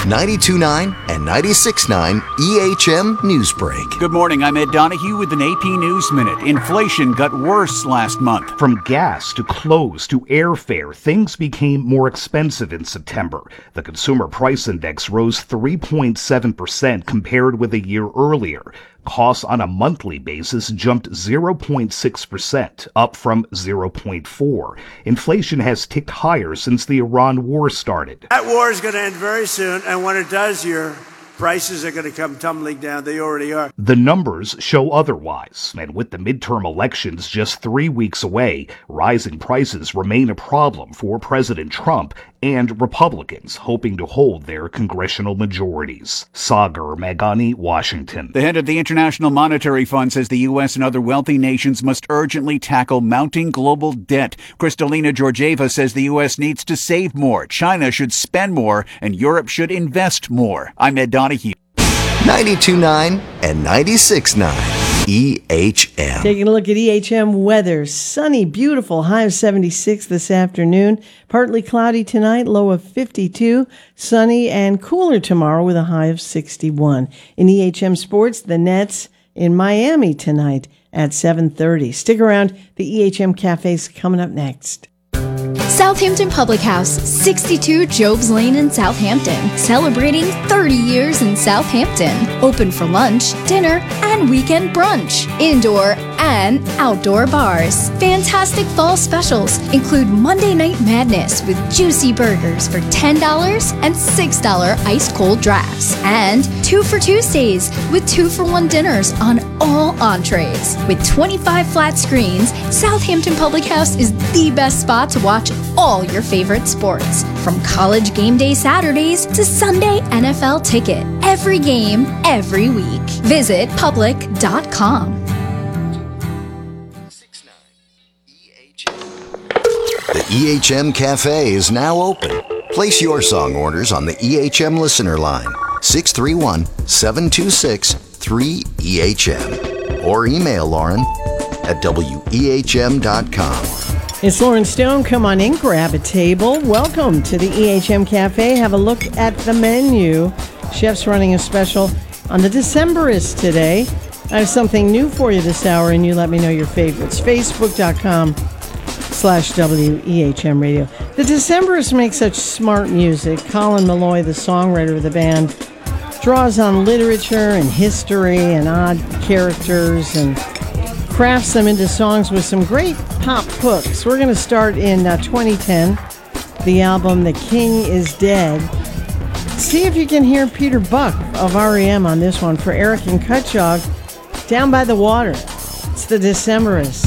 92.9 and 96.9 EHM Newsbreak. Good morning, I'm Ed Donahue with an AP News Minute. Inflation got worse last month. From gas to clothes to airfare, things became more expensive in September. The Consumer Price Index rose 3.7% compared with a year earlier. Costs on a monthly basis jumped 0.6%, up from 0.4%. Inflation has ticked higher since the Iran war started. That war is going to end very soon, and when it does, your prices are going to come tumbling down. They already are. The numbers show otherwise, and with the midterm elections just 3 weeks away, rising prices remain a problem for President Trump and Republicans hoping to hold their congressional majorities. Sagar Meghani, Washington. The head of the International Monetary Fund says the U.S. and other wealthy nations must urgently tackle mounting global debt. Kristalina Georgieva says the U.S. needs to save more, China should spend more, and Europe should invest more. I'm Ed Donahue. 92.9 and 96.9 EHM. Taking a look at EHM weather. Sunny, beautiful, high of 76 this afternoon. Partly cloudy tonight, low of 52. Sunny and cooler tomorrow with a high of 61. In EHM sports, the Nets in Miami tonight at 7:30. Stick around. The EHM Cafe's coming up next. Southampton Public House, 62 Jobs Lane in Southampton, celebrating 30 years in Southampton. Open for lunch, dinner, and weekend brunch. Indoor and outdoor bars. Fantastic fall specials include Monday Night Madness with juicy burgers for $10 and $6 iced cold drafts. And 2 for Tuesdays with 2-for-1 dinners on all entrees. With 25 flat screens, Southampton Public House is the best spot to watch all your favorite sports. From college game day Saturdays to Sunday NFL ticket. Every game, every week. Visit public.com. The EHM Cafe is now open. Place your song orders on the EHM listener line, 631-726-3EHM. Or email Lauren at wehm.com. It's Lauren Stone. Come on in, grab a table. Welcome to the EHM Cafe. Have a look at the menu. Chef's running a special on the Decemberists today. I have something new for you this hour, and you let me know your favorites. Facebook.com/WEHM Radio. The Decemberists make such smart music. Colin Malloy, the songwriter of the band, draws on literature and history and odd characters and crafts them into songs with some great pop hooks. We're going to start in 2010, the album The King is Dead. See if you can hear Peter Buck of REM on this one for Eric and Kutchog, Down by the Water. It's the Decemberists.